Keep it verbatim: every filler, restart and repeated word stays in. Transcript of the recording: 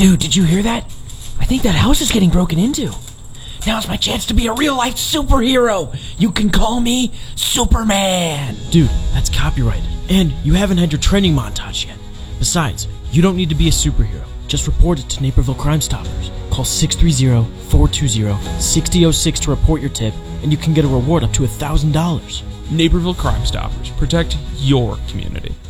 Dude, did you hear that? I think that house is getting broken into. Now's my chance to be a real-life superhero. You can call me Superman. Dude, that's copyrighted. And you haven't had your training montage yet. Besides, you don't need to be a superhero. Just report it to Naperville Crime Stoppers. Call six three zero, four two zero, six zero zero six to report your tip, and you can get a reward up to one thousand dollars. Naperville Crime Stoppers. Protect your community.